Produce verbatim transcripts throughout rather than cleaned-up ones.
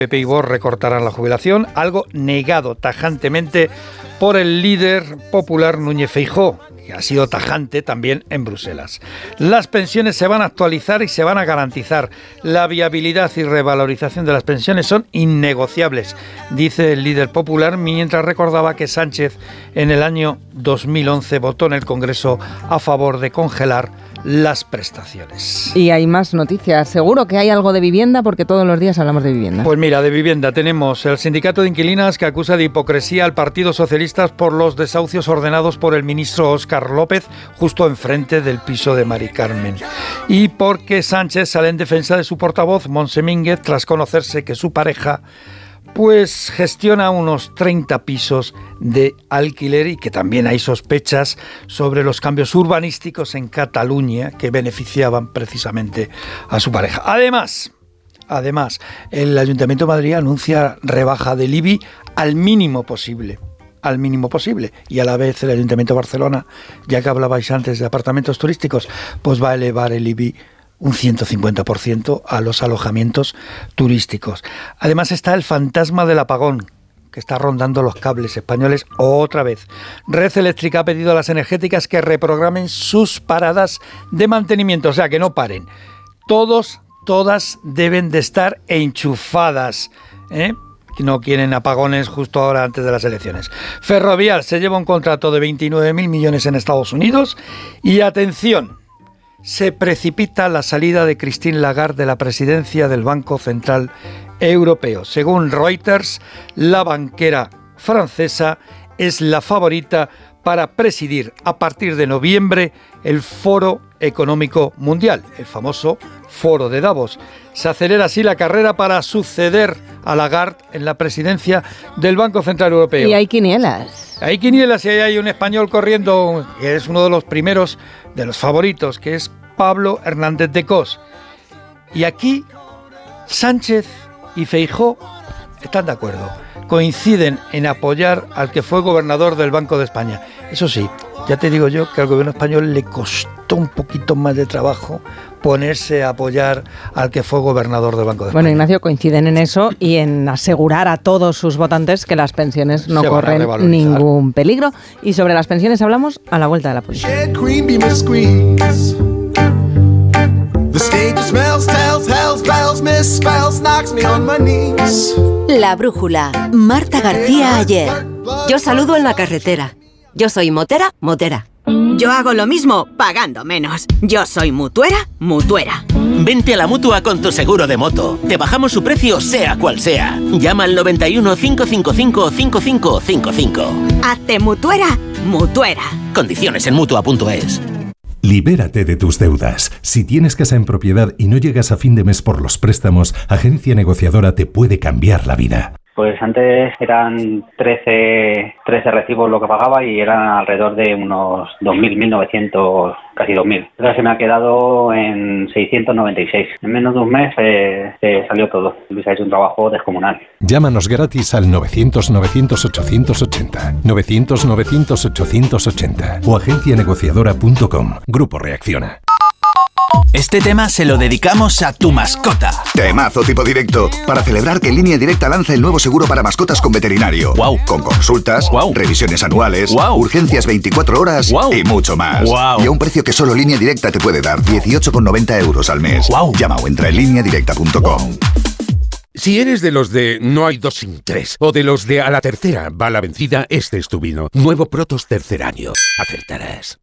P P y Vox recortarán la jubilación, algo negado tajantemente por el líder popular Núñez Feijóo, que ha sido tajante también en Bruselas. Las pensiones se van a actualizar y se van a garantizar. La viabilidad y revalorización de las pensiones son innegociables, dice el líder popular, mientras recordaba que Sánchez en el año dos mil once votó en el Congreso a favor de congelar las prestaciones. Y hay más noticias. Seguro que hay algo de vivienda porque todos los días hablamos de vivienda. Pues mira, de vivienda tenemos el sindicato de inquilinas que acusa de hipocresía al Partido Socialista por los desahucios ordenados por el ministro Óscar López justo enfrente del piso de Mari Carmen. Y porque Sánchez sale en defensa de su portavoz, Montse Mínguez, tras conocerse que su pareja pues gestiona unos treinta pisos de alquiler y que también hay sospechas sobre los cambios urbanísticos en Cataluña que beneficiaban precisamente a su pareja. Además, además, el Ayuntamiento de Madrid anuncia rebaja del I B I al mínimo posible. al mínimo posible, y a la vez el Ayuntamiento de Barcelona, ya que hablabais antes de apartamentos turísticos, pues va a elevar el I B I un ciento cincuenta por ciento a los alojamientos turísticos. Además está el fantasma del apagón, que está rondando los cables españoles otra vez. Red Eléctrica ha pedido a las energéticas que reprogramen sus paradas de mantenimiento, o sea, que no paren. Todos, todas deben de estar enchufadas, ¿eh? No quieren apagones justo ahora antes de las elecciones. Ferrovial se lleva un contrato de veintinueve mil millones en Estados Unidos y atención, se precipita la salida de Christine Lagarde de la presidencia del Banco Central Europeo. Según Reuters, la banquera francesa es la favorita para presidir a partir de noviembre el Foro Económico Mundial, el famoso Foro de Davos. Se acelera así la carrera para suceder a Lagarde en la presidencia del Banco Central Europeo. Y hay quinielas. Hay quinielas y hay un español corriendo, que es uno de los primeros, de los favoritos, que es Pablo Hernández de Cos. Y aquí Sánchez y Feijóo están de acuerdo. Coinciden en apoyar al que fue gobernador del Banco de España. Eso sí, ya te digo yo que al gobierno español le costó un poquito más de trabajo ponerse a apoyar al que fue gobernador del Banco de España. Bueno, Ignacio, coinciden en eso y en asegurar a todos sus votantes que las pensiones no corren ningún peligro. Y sobre las pensiones hablamos a la vuelta de la publicidad. La brújula. Marta García Ayer. Yo saludo en la carretera. Yo soy motera, motera. Yo hago lo mismo, pagando menos. Yo soy mutuera, mutuera. Vente a la Mutua con tu seguro de moto. Te bajamos su precio sea cual sea. Llama al noventa y uno, cinco cinco cinco, cinco cinco cinco cinco. Hazte mutuera, mutuera. Condiciones en mutua punto es. Libérate de tus deudas. Si tienes casa en propiedad y no llegas a fin de mes por los préstamos, Agencia Negociadora te puede cambiar la vida. Pues antes eran trece, trece recibos lo que pagaba y eran alrededor de unos dos mil, mil novecientos, casi dos mil. Ahora se me ha quedado en seiscientos noventa y seis. En menos de un mes eh, se salió todo. Luis ha hecho un trabajo descomunal. Llámanos gratis al novecientos, novecientos, ochocientos ochenta, novecientos, novecientos, ochocientos ochenta o agencia negociadora punto com. Grupo Reacciona. Este tema se lo dedicamos a tu mascota. Temazo tipo directo, para celebrar que Línea Directa lanza el nuevo seguro para mascotas con veterinario. Wow. Con consultas, wow. revisiones anuales, wow. urgencias veinticuatro horas wow. y mucho más. Wow. Y a un precio que solo Línea Directa te puede dar, dieciocho con noventa euros al mes. Wow. Llama o entra en línea directa punto com. Wow. Si eres de los de no hay dos sin tres, o de los de a la tercera va la vencida, este es tu vino. Nuevo Protos tercer año. Acertarás.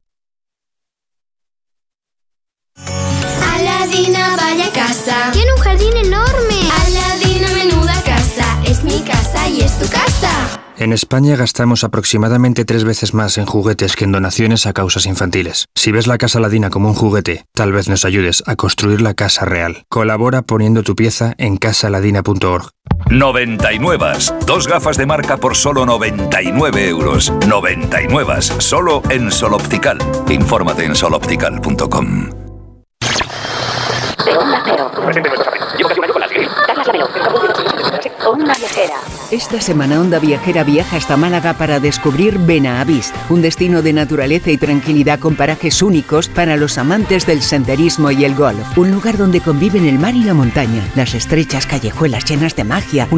Aladina, vaya casa. Tiene un jardín enorme. Aladina, menuda casa. Es mi casa y es tu casa. En España gastamos aproximadamente tres veces más en juguetes que en donaciones a causas infantiles. Si ves la Casa Aladina como un juguete, tal vez nos ayudes a construir la casa real. Colabora poniendo tu pieza en casa aladina punto org. noventa y nueve. Dos gafas de marca por solo noventa y nueve euros. noventa y nueve. Solo en Sol Optical. Infórmate en sol optical punto com. Cero, cero. Presente nuestros amigos. Llevo casi un año con las Grill. Darlas la menor. Onda Viajera. Esta semana Onda Viajera viaja hasta Málaga para descubrir Benavís, un destino de naturaleza y tranquilidad con parajes únicos para los amantes del senderismo y el golf. Un lugar donde conviven el mar y la montaña, las estrechas callejuelas llenas de magia,